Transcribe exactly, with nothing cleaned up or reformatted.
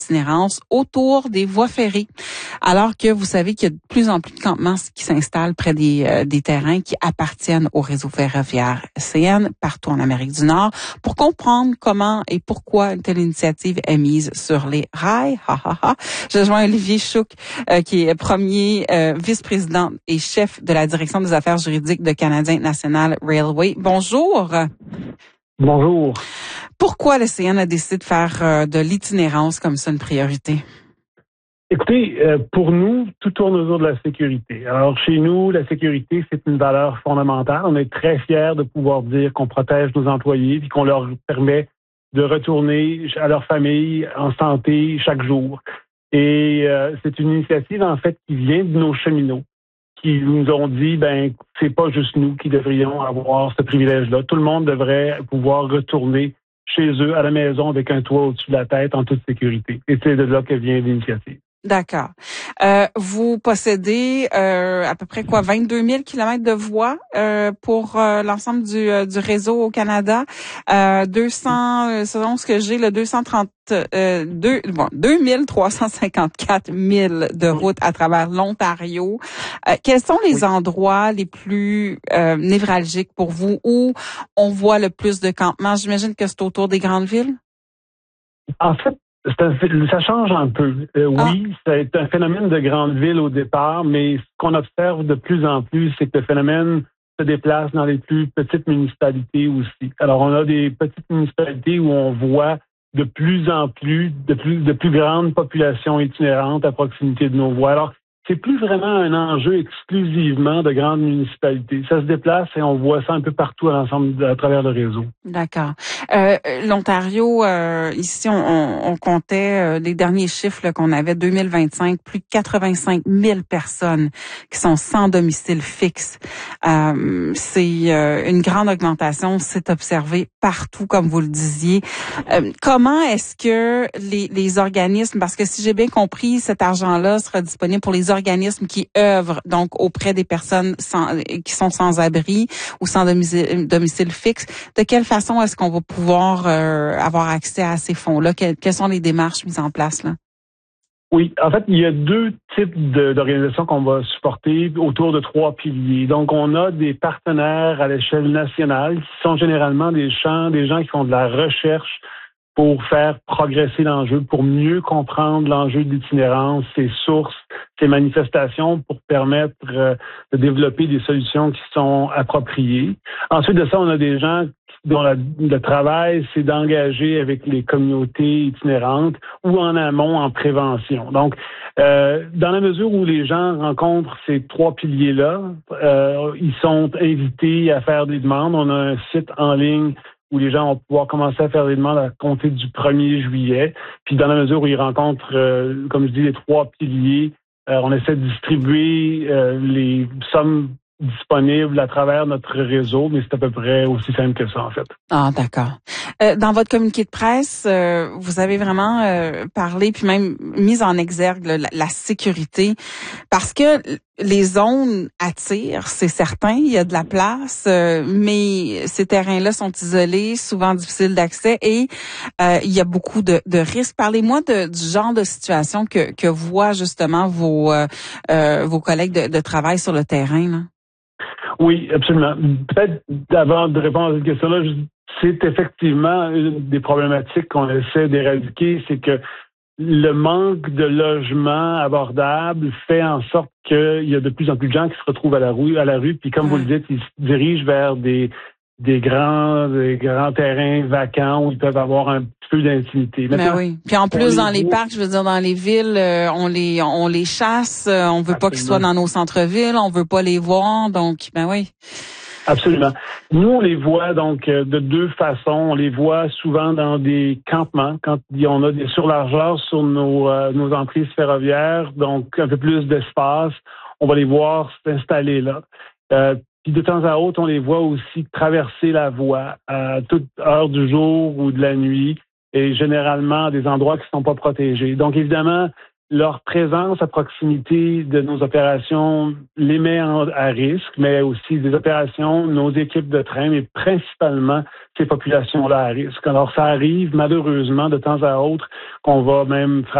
itinérance autour des voies ferrées, alors que vous savez qu'il y a de plus en plus de campements qui s'installent près des, euh, des terrains qui appartiennent au réseau ferroviaire C N partout en Amérique du Nord. Pour comprendre comment et pourquoi une telle initiative est mise sur les rails, ha, ha, ha, je joins Olivier Chouk, euh, qui est premier euh, vice-président et chef de la direction des affaires juridiques de Canadien National Railway. Bonjour. Bonjour. Pourquoi le C N a décidé de faire euh, de l'itinérance comme ça une priorité? Écoutez, euh, pour nous, tout tourne autour de la sécurité. Alors, chez nous, la sécurité, c'est une valeur fondamentale. On est très fiers de pouvoir dire qu'on protège nos employés et qu'on leur permet de retourner à leur famille en santé chaque jour. Et euh, c'est une initiative, en fait, qui vient de nos cheminots, qui nous ont dit, ben, c'est pas juste nous qui devrions avoir ce privilège-là. Tout le monde devrait pouvoir retourner chez eux, à la maison, avec un toit au-dessus de la tête, en toute sécurité. Et c'est de là que vient l'initiative. D'accord. Euh, vous possédez euh, à peu près quoi, vingt-deux mille kilomètres de voies euh, pour euh, l'ensemble du, euh, du réseau au Canada. Euh, deux cents, euh, selon ce que j'ai, le deux cent trente, euh, deux, bon, deux mille trois cent cinquante-quatre milles de routes à travers l'Ontario. Euh, quels sont les Oui. endroits les plus euh, névralgiques pour vous où on voit le plus de campements? J'imagine que c'est autour des grandes villes. En fait, c'est un, ça change un peu. Euh, Ah. Oui, c'est un phénomène de grande ville au départ, mais ce qu'on observe de plus en plus, c'est que le phénomène se déplace dans les plus petites municipalités aussi. Alors, on a des petites municipalités où on voit de plus en plus, de plus, de plus grandes populations itinérantes à proximité de nos voies. Alors, c'est plus vraiment un enjeu exclusivement de grandes municipalités. Ça se déplace et on voit ça un peu partout à l'ensemble, à travers le réseau. D'accord. Euh, L'Ontario, euh, ici, on, on, on comptait euh, les derniers chiffres là, qu'on avait, deux mille vingt-cinq, plus de quatre-vingt-cinq mille personnes qui sont sans domicile fixe. Euh, c'est euh, une grande augmentation, c'est observé partout, comme vous le disiez. Euh, comment est-ce que les, les organismes, parce que si j'ai bien compris, cet argent-là sera disponible pour les organismes qui œuvrent donc auprès des personnes sans, qui sont sans abri ou sans domicile, domicile fixe. De quelle façon est-ce qu'on va pouvoir euh, avoir accès à ces fonds-là? Quelles, quelles sont les démarches mises en place là? Oui, en fait, il y a deux types de, d'organisations qu'on va supporter autour de trois piliers. Donc, on a des partenaires à l'échelle nationale qui sont généralement des gens, des gens qui font de la recherche pour faire progresser l'enjeu, pour mieux comprendre l'enjeu de l'itinérance, ses sources, ses manifestations, pour permettre euh, de développer des solutions qui sont appropriées. Ensuite de ça, on a des gens dont la, le travail, c'est d'engager avec les communautés itinérantes ou en amont, en prévention. Donc, euh, dans la mesure où les gens rencontrent ces trois piliers-là, euh, ils sont invités à faire des demandes. On a un site en ligne où les gens vont pouvoir commencer à faire des demandes à compter du premier juillet. Puis dans la mesure où ils rencontrent, euh, comme je dis, les trois piliers, euh, on essaie de distribuer euh, les sommes disponibles à travers notre réseau, mais c'est à peu près aussi simple que ça, en fait. Ah, d'accord. Euh, dans votre communiqué de presse, euh, vous avez vraiment euh, parlé, puis même mis en exergue là, la, la sécurité, parce que les zones attirent, c'est certain, il y a de la place, euh, mais ces terrains-là sont isolés, souvent difficiles d'accès, et euh, il y a beaucoup de, de risques. Parlez-moi de, du genre de situation que, que voient justement vos, euh, euh, vos collègues de, de travail sur le terrain, là. Oui, absolument. Peut-être avant de répondre à cette question-là, c'est effectivement une des problématiques qu'on essaie d'éradiquer, c'est que le manque de logements abordables fait en sorte qu'il y a de plus en plus de gens qui se retrouvent à la rue, à la rue, puis comme ouais. vous le dites, ils se dirigent vers des des grands, des grands terrains vacants où ils peuvent avoir un petit peu d'intimité. Mais oui. Puis en plus, dans les parcs, je veux dire, dans les villes, euh, on les on les chasse, euh, on veut Absolument. Pas qu'ils soient dans nos centres-villes, on veut pas les voir, donc ben oui. Absolument. Nous, on les voit donc de deux façons. On les voit souvent dans des campements, quand on a des surlargeurs sur nos, euh, nos emprises ferroviaires, donc un peu plus d'espace. On va les voir s'installer là. Euh, Puis de temps à autre, on les voit aussi traverser la voie à toute heure du jour ou de la nuit, et généralement à des endroits qui ne sont pas protégés. Donc évidemment, leur présence à proximité de nos opérations les met en, à risque, mais aussi des opérations, nos équipes de train, mais principalement ces populations-là à risque. Alors, ça arrive malheureusement de temps à autre qu'on va même